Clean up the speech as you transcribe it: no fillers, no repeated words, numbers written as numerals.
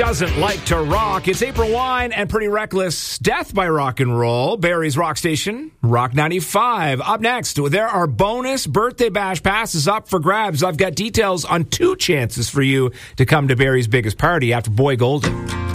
doesn't like to rock? It's April Wine and Pretty Reckless. Death by Rock and Roll. Barrie's Rock Station, Rock 95. Up next, there are bonus birthday bash passes up for grabs. I've got details on 2 chances for you to come to Barrie's biggest party after Boy Golden.